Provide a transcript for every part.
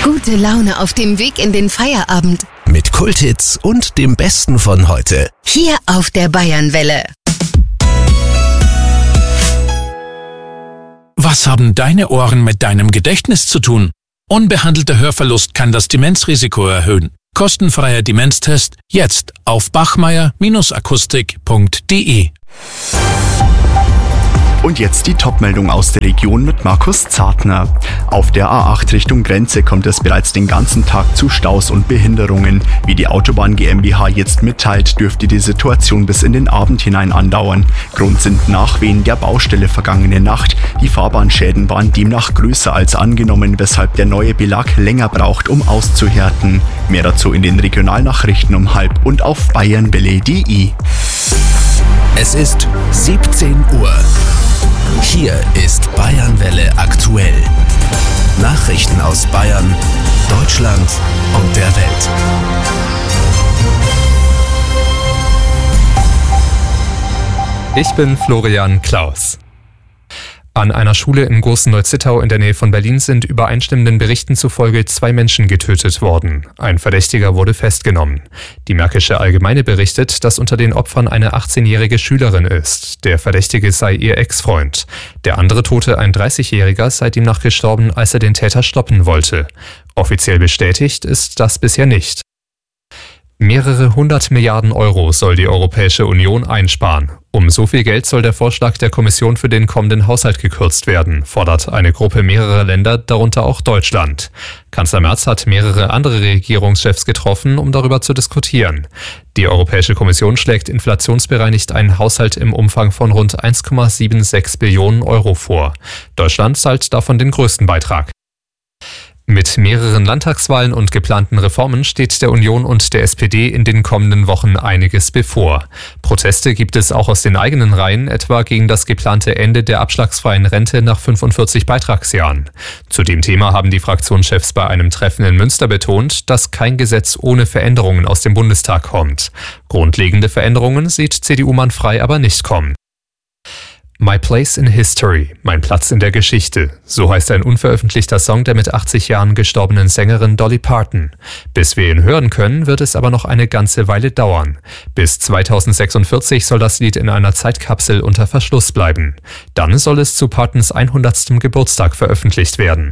Gute Laune auf dem Weg in den Feierabend. Mit Kulthits und dem Besten von heute. Hier auf der Bayernwelle. Was haben deine Ohren mit deinem Gedächtnis zu tun? Unbehandelter Hörverlust kann das Demenzrisiko erhöhen. Kostenfreier Demenztest jetzt auf bachmeier-akustik.de. Und jetzt die Top-Meldung aus der Region mit Markus Zartner. Auf der A8 Richtung Grenze kommt es bereits den ganzen Tag zu Staus und Behinderungen. Wie die Autobahn GmbH jetzt mitteilt, dürfte die Situation bis in den Abend hinein andauern. Grund sind Nachwehen der Baustelle vergangene Nacht. Die Fahrbahnschäden waren demnach größer als angenommen, weshalb der neue Belag länger braucht, um auszuhärten. Mehr dazu in den Regionalnachrichten um 12:30 und auf bayernwelle.de. Es ist 17 Uhr. Hier ist Bayernwelle aktuell. Nachrichten aus Bayern, Deutschland und der Welt. Ich bin Florian Klaus. An einer Schule in Großen-Neuzittau in der Nähe von Berlin sind übereinstimmenden Berichten zufolge 2 Menschen getötet worden. Ein Verdächtiger wurde festgenommen. Die Märkische Allgemeine berichtet, dass unter den Opfern eine 18-jährige Schülerin ist. Der Verdächtige sei ihr Ex-Freund. Der andere Tote, ein 30-jähriger, sei demnach gestorben, als er den Täter stoppen wollte. Offiziell bestätigt ist das bisher nicht. Mehrere 100 Milliarden Euro soll die Europäische Union einsparen. Um so viel Geld soll der Vorschlag der Kommission für den kommenden Haushalt gekürzt werden, fordert eine Gruppe mehrerer Länder, darunter auch Deutschland. Kanzler Merz hat mehrere andere Regierungschefs getroffen, um darüber zu diskutieren. Die Europäische Kommission schlägt inflationsbereinigt einen Haushalt im Umfang von rund 1,76 Billionen Euro vor. Deutschland zahlt davon den größten Beitrag. Mit mehreren Landtagswahlen und geplanten Reformen steht der Union und der SPD in den kommenden Wochen einiges bevor. Proteste gibt es auch aus den eigenen Reihen, etwa gegen das geplante Ende der abschlagsfreien Rente nach 45 Beitragsjahren. Zu dem Thema haben die Fraktionschefs bei einem Treffen in Münster betont, dass kein Gesetz ohne Veränderungen aus dem Bundestag kommt. Grundlegende Veränderungen sieht CDU-Mann Frey aber nicht kommen. My Place in History, mein Platz in der Geschichte. So heißt ein unveröffentlichter Song der mit 80 Jahren gestorbenen Sängerin Dolly Parton. Bis wir ihn hören können, wird es aber noch eine ganze Weile dauern. Bis 2046 soll das Lied in einer Zeitkapsel unter Verschluss bleiben. Dann soll es zu Partons 100. Geburtstag veröffentlicht werden.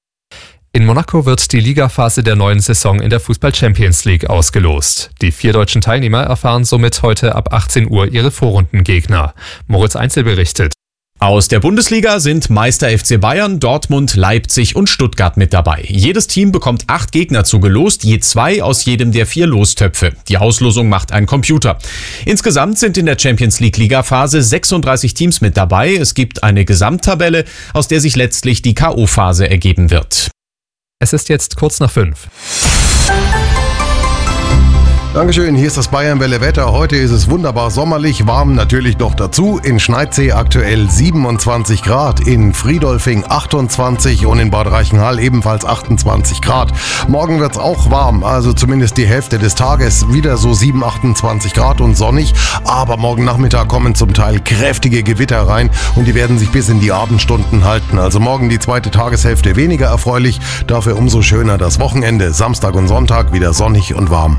In Monaco wird die Ligaphase der neuen Saison in der Fußball-Champions League ausgelost. Die 4 deutschen Teilnehmer erfahren somit heute ab 18 Uhr ihre Vorrundengegner. Moritz Einzel berichtet. Aus der Bundesliga sind Meister FC Bayern, Dortmund, Leipzig und Stuttgart mit dabei. Jedes Team bekommt 8 Gegner zugelost, je 2 aus jedem der 4 Lostöpfe. Die Auslosung macht ein Computer. Insgesamt sind in der Champions League Ligaphase 36 Teams mit dabei. Es gibt eine Gesamttabelle, aus der sich letztlich die K.O.-Phase ergeben wird. Es ist jetzt kurz nach 5. Dankeschön, hier ist das Bayernwelle Wetter. Heute ist es wunderbar sommerlich, warm natürlich noch dazu. In Schneidsee aktuell 27 Grad, in Friedolfing 28 und in Bad Reichenhall ebenfalls 28 Grad. Morgen wird es auch warm, also zumindest die Hälfte des Tages. Wieder so 28 Grad und sonnig. Aber morgen Nachmittag kommen zum Teil kräftige Gewitter rein und die werden sich bis in die Abendstunden halten. Also morgen die zweite Tageshälfte weniger erfreulich, dafür umso schöner das Wochenende. Samstag und Sonntag wieder sonnig und warm.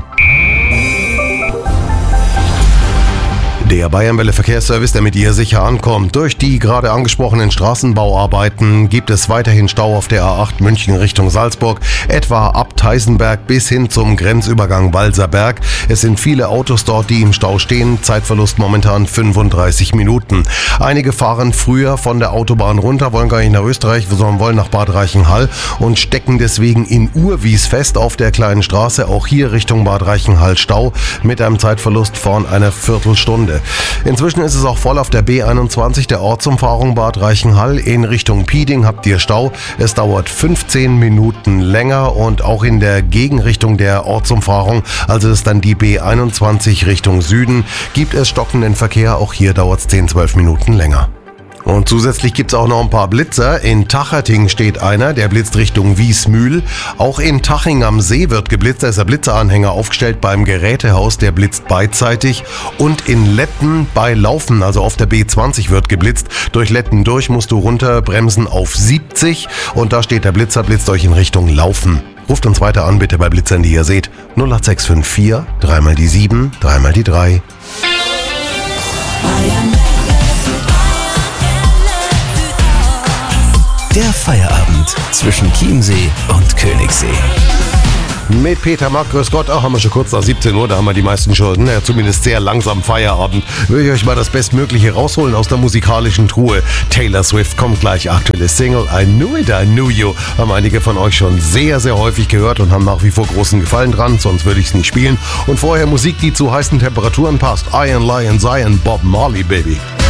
Der Bayernwelle Verkehrsservice, der mit ihr sicher ankommt. Durch die gerade angesprochenen Straßenbauarbeiten gibt es weiterhin Stau auf der A8 München Richtung Salzburg, etwa ab Teisenberg bis hin zum Grenzübergang Walserberg. Es sind viele Autos dort, die im Stau stehen. Zeitverlust momentan 35 Minuten. Einige fahren früher von der Autobahn runter, wollen gar nicht nach Österreich, sondern wollen nach Bad Reichenhall und stecken deswegen in Urwies fest auf der kleinen Straße. Auch hier Richtung Bad Reichenhall Stau mit einem Zeitverlust von einer Viertelstunde. Inzwischen ist es auch voll auf der B21, der Ortsumfahrung Bad Reichenhall. In Richtung Pieding habt ihr Stau. Es dauert 15 Minuten länger und auch in der Gegenrichtung der Ortsumfahrung, also das ist dann die B21 Richtung Süden, gibt es stockenden Verkehr. Auch hier dauert es 10-12 Minuten länger. Und zusätzlich gibt es auch noch ein paar Blitzer. In Tacherting steht einer, der blitzt Richtung Wiesmühl. Auch in Taching am See wird geblitzt. Da ist der Blitzeranhänger aufgestellt beim Gerätehaus, der blitzt beidseitig. Und in Letten bei Laufen, also auf der B20 wird geblitzt. Durch Letten durch musst du runterbremsen auf 70 und da steht der Blitzer, blitzt euch in Richtung Laufen. Ruft uns weiter an, bitte bei Blitzern, die ihr seht. 08654 3 mal die 7, 3 mal die 3. Der Feierabend zwischen Chiemsee und Königssee. Mit Peter Mack, grüß Gott, auch haben wir schon kurz nach 17 Uhr, da haben wir die meisten schon, zumindest sehr langsam Feierabend. Will ich euch mal das Bestmögliche rausholen aus der musikalischen Truhe. Taylor Swift kommt gleich, aktuelle Single, I Knew It, I Knew You. Haben einige von euch schon sehr, sehr häufig gehört und haben nach wie vor großen Gefallen dran, sonst würde ich es nicht spielen. Und vorher Musik, die zu heißen Temperaturen passt. Iron Lion Zion, Bob Marley, Baby.